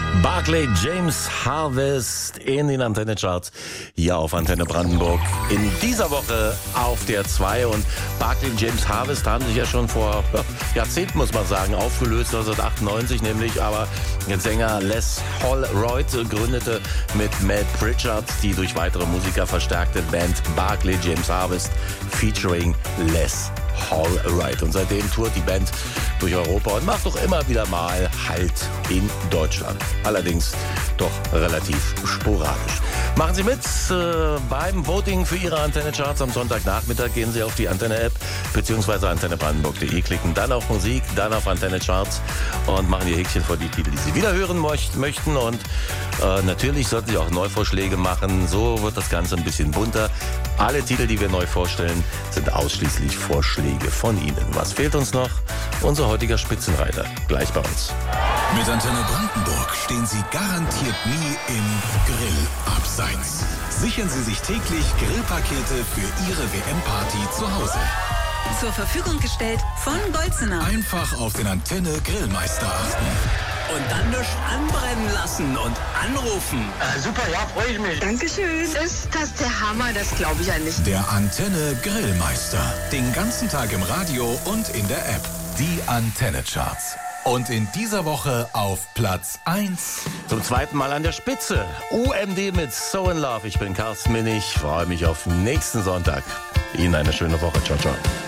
Barclay James Harvest in den Antenne-Charts hier auf Antenne Brandenburg. In dieser Woche auf der 2 und Barclay James Harvest haben sich ja schon vor Jahrzehnten, muss man sagen, aufgelöst, 1998 nämlich, aber der Sänger Les Holroyd gründete mit Matt Pritchard die durch weitere Musiker verstärkte Band Barclay James Harvest featuring Les Holroyd. Und seitdem tourt die Band durch Europa und macht doch immer wieder mal Halt in Deutschland. Allerdings doch relativ sporadisch. Machen Sie mit beim Voting für Ihre Antenne-Charts am Sonntagnachmittag. Gehen Sie auf die Antenne-App bzw. antennebrandenburg.de, klicken dann auf Musik, dann auf Antenne-Charts und machen Ihr Häkchen vor die Titel, die Sie wieder hören möchten. Und natürlich sollten Sie auch Neuvorschläge machen. So wird das Ganze ein bisschen bunter. Alle Titel, die wir neu vorstellen, sind ausschließlich Vorschläge von Ihnen. Was fehlt uns noch? Unser heutiger Spitzenreiter. Gleich bei uns. Mit Antenne Brandenburg stehen Sie garantiert nie im Grillabseits. Sichern Sie sich täglich Grillpakete für Ihre WM-Party zu Hause. Zur Verfügung gestellt von Bolzener. Einfach auf den Antenne Grillmeister achten. Und dann nicht anbrennen lassen und anrufen. Super, ja, freue ich mich. Dankeschön. Ist das der Hammer? Das glaube ich ja nicht. Der Antenne Grillmeister. Den ganzen Tag im Radio und in der App. Die Antenne-Charts. Und in dieser Woche auf Platz 1. Zum zweiten Mal an der Spitze. UMD mit So in Love. Ich bin Carsten Minnig. Freue mich auf nächsten Sonntag. Ihnen eine schöne Woche. Ciao, ciao.